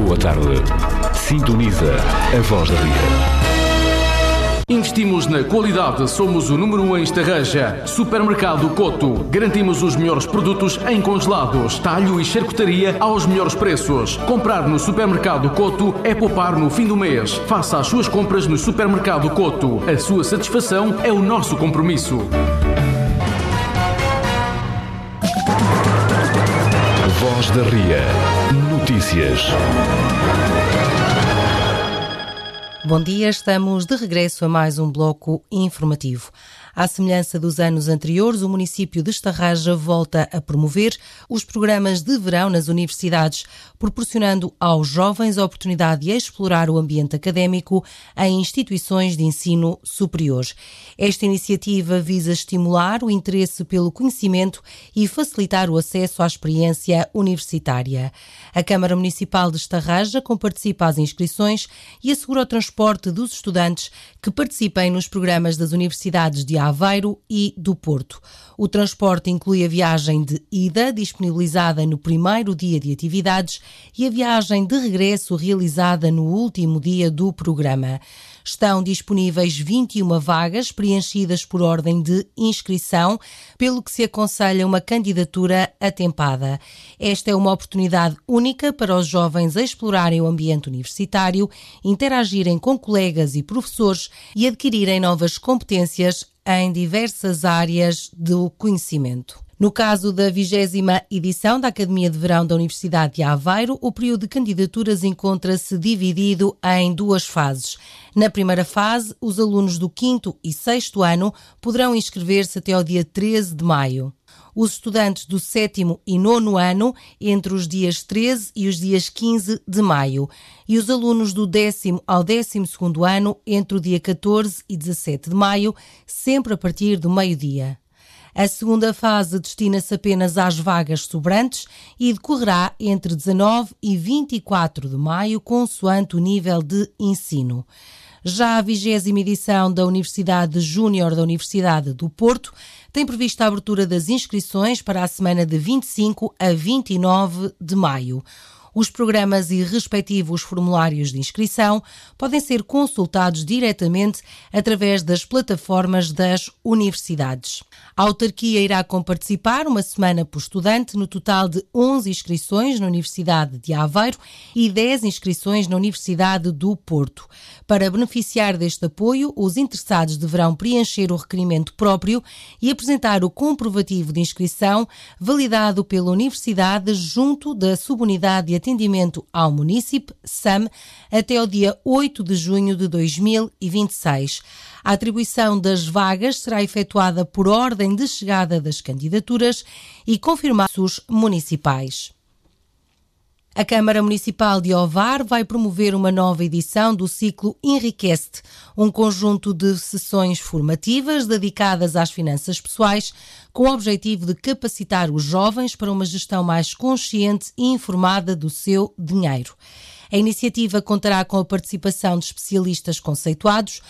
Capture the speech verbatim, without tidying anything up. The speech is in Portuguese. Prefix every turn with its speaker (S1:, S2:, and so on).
S1: Boa tarde. Sintoniza a Voz da Ria.
S2: Investimos na qualidade, somos o número um em Estarreja. Supermercado Coto. Garantimos os melhores produtos em congelados, talho e charcutaria aos melhores preços. Comprar no Supermercado Coto é poupar no fim do mês. Faça as suas compras no Supermercado Coto. A sua satisfação é o nosso compromisso.
S1: Voz da Ria. Notícias.
S3: Bom dia, estamos de regresso a mais um bloco informativo. À semelhança dos anos anteriores, o município de Estarreja volta a promover os programas de verão nas universidades, proporcionando aos jovens a oportunidade de explorar o ambiente académico em instituições de ensino superior. Esta iniciativa visa estimular o interesse pelo conhecimento e facilitar o acesso à experiência universitária. A Câmara Municipal de Estarreja comparticipa às inscrições e assegura o transporte dos estudantes que participem nos programas das universidades de Aveiro e do Porto. O transporte inclui a viagem de ida, disponibilizada no primeiro dia de atividades, e a viagem de regresso, realizada no último dia do programa. Estão disponíveis vinte e uma vagas preenchidas por ordem de inscrição, pelo que se aconselha uma candidatura atempada. Esta é uma oportunidade única para os jovens explorarem o ambiente universitário, interagirem com colegas e professores e adquirirem novas competências em diversas áreas do conhecimento. No caso da vigésima edição da Academia de Verão da Universidade de Aveiro, o período de candidaturas encontra-se dividido em duas fases. Na primeira fase, os alunos do quinto e sexto ano poderão inscrever-se até ao dia treze de maio. Os estudantes do sétimo e nono ano, entre os dias treze e os dias quinze de maio. E os alunos do décimo ao décimo segundo ano, entre o dia catorze e dezassete de maio, sempre a partir do meio-dia. A segunda fase destina-se apenas às vagas sobrantes e decorrerá entre dezanove e vinte e quatro de maio, consoante o nível de ensino. Já a vigésima edição da Universidade Júnior da Universidade do Porto tem prevista a abertura das inscrições para a semana de vinte e cinco a vinte e nove de maio. Os programas e respectivos formulários de inscrição podem ser consultados diretamente através das plataformas das universidades. A autarquia irá comparticipar uma semana por estudante no total de onze inscrições na Universidade de Aveiro e dez inscrições na Universidade do Porto. Para beneficiar deste apoio, os interessados deverão preencher o requerimento próprio e apresentar o comprovativo de inscrição validado pela Universidade junto da Subunidade de Atendimento ao Munícipe, S A M, até ao dia oito de junho de dois mil e vinte e seis. A atribuição das vagas será efetuada por ordem de chegada das candidaturas e confirmados municipais. A Câmara Municipal de Ovar vai promover uma nova edição do ciclo Enriquece-te, um conjunto de sessões formativas dedicadas às finanças pessoais, com o objetivo de capacitar os jovens para uma gestão mais consciente e informada do seu dinheiro. A iniciativa contará com a participação de especialistas conceituados,